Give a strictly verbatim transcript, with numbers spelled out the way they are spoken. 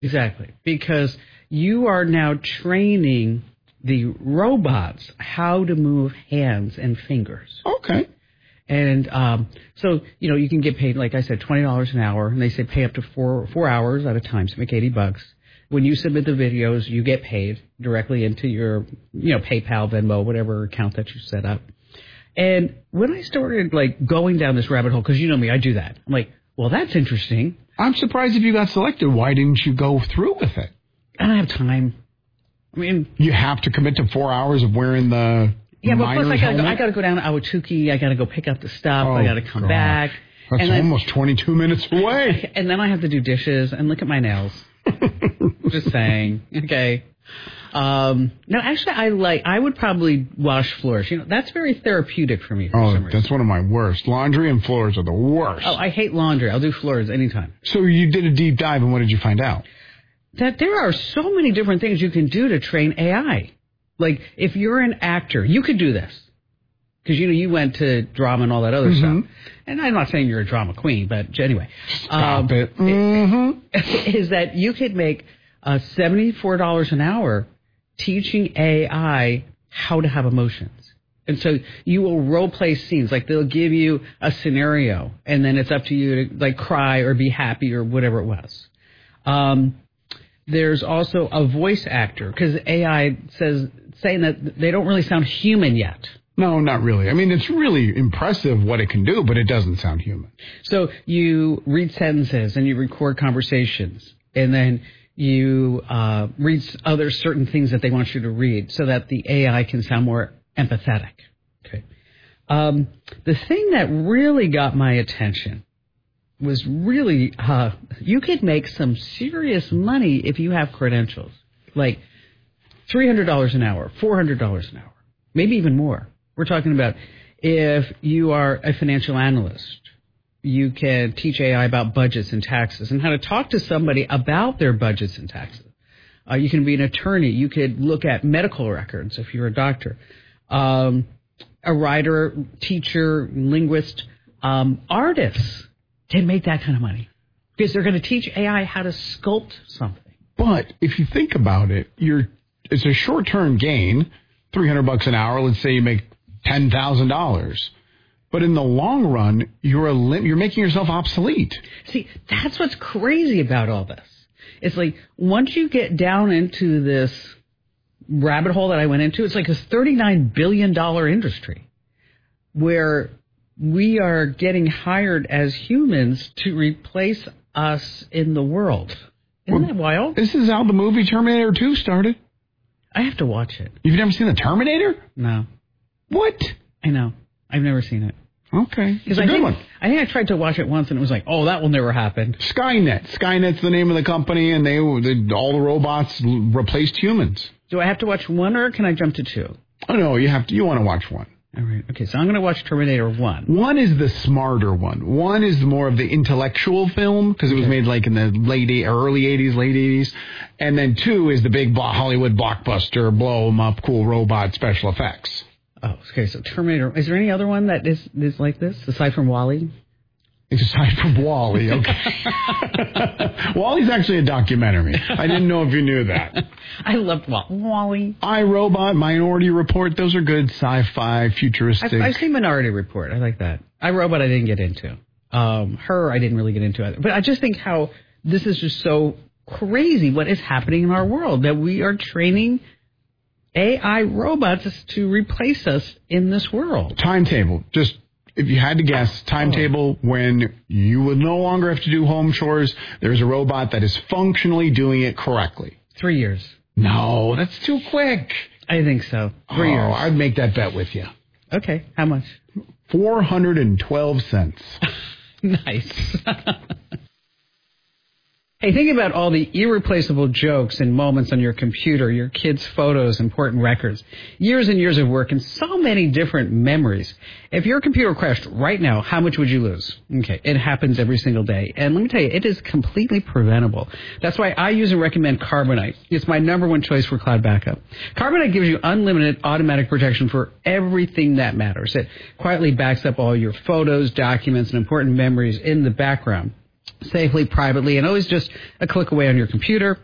Exactly. Because you are now training the robots how to move hands and fingers. Okay. And um, so, you know, you can get paid, like I said, twenty dollars an hour. And they say pay up to four four hours at a time, so make eighty bucks. When you submit the videos, you get paid directly into your, you know, PayPal, Venmo, whatever account that you set up. And when I started, like, going down this rabbit hole, because you know me, I do that. I'm like, well, that's interesting. I'm surprised if you got selected. Why didn't you go through with it? I don't have time. I mean, you have to commit to four hours of wearing the yeah, but plus I got helmet? I got to go down to Awatuki. I got to go pick up the stuff. Oh, I got to come God. back. That's and almost then, twenty-two minutes away. And then I have to do dishes and look at my nails. Just saying. Okay. Um, no, actually, I like. I would probably wash floors. You know, that's very therapeutic for me. For oh, some reason. That's one of my worst. Laundry and floors are the worst. Oh, I hate laundry. I'll do floors anytime. So you did a deep dive, and what did you find out? That there are so many different things you can do to train A I. Like, if you're an actor, you could do this. Because, you know, you went to drama and all that other mm-hmm. stuff. And I'm not saying you're a drama queen, but anyway. Stop um, it. Mm-hmm. Is that you could make uh, seventy-four dollars an hour teaching A I how to have emotions. And so you will role play scenes. Like, they'll give you a scenario, and then it's up to you to, like, cry or be happy or whatever it was. Um, there's also a voice actor, because A I says saying that they don't really sound human yet. No, not really. I mean, it's really impressive what it can do, but it doesn't sound human. So you read sentences and you record conversations, and then you uh, read other certain things that they want you to read so that the A I can sound more empathetic. Okay. Um, the thing that really got my attention was really, uh, you could make some serious money if you have credentials, like three hundred dollars an hour, four hundred dollars an hour, maybe even more. We're talking about if you are a financial analyst, you can teach A I about budgets and taxes and how to talk to somebody about their budgets and taxes. Uh, you can be an attorney. You could look at medical records if you're a doctor. Um, a writer, teacher, linguist, um, artists can make that kind of money because they're going to teach A I how to sculpt something. But if you think about it, you're it's a short-term gain, three hundred bucks an hour. Let's say you make ten thousand dollars. But in the long run, you're a lim- you're making yourself obsolete. See, that's what's crazy about all this. It's like once you get down into this rabbit hole that I went into, it's like a thirty-nine billion dollars industry where we are getting hired as humans to replace us in the world. Isn't well, that wild? This is how the movie Terminator two started. I have to watch it. You've never seen the Terminator? No. What? I know. I've never seen it. Okay. It's a I good think, one. I think I tried to watch it once, and it was like, oh, that will never happen. Skynet. Skynet's the name of the company, and they, they all the robots replaced humans. Do I have to watch one, or can I jump to two? Oh, no, you have to. You want to watch one. All right. Okay, so I'm going to watch Terminator one. One is the smarter one. One is more of the intellectual film, because it was okay. made like in the late, early eighties, late eighties. And then two is the big Hollywood blockbuster, blow 'em up, cool robot special effects. Oh, okay. So Terminator. Is there any other one that is is like this aside from WALL-E? Aside from WALL-E, okay. WALL-E's actually a documentary. I didn't know if you knew that. I loved WALL-E. iRobot, Minority Report. Those are good sci-fi, futuristic. I've, I've seen Minority Report. I like that. iRobot I didn't get into. Um, her I didn't really get into either. But I just think how this is just so crazy what is happening in our world that we are training A I robots to replace us in this world. Timetable. Just, if you had to guess, timetable oh. when you would no longer have to do home chores, there's a robot that is functionally doing it correctly. Three years. No, that's too quick. I think so. Three oh, years. I'd make that bet with you. Okay. How much? four hundred twelve cents. Nice. Hey, think about all the irreplaceable jokes and moments on your computer, your kids' photos, important records, years and years of work, and so many different memories. If your computer crashed right now, how much would you lose? Okay, it happens every single day. And let me tell you, it is completely preventable. That's why I use and recommend Carbonite. It's my number one choice for cloud backup. Carbonite gives you unlimited automatic protection for everything that matters. It quietly backs up all your photos, documents, and important memories in the background. safely, privately, and always just a click away on your computer.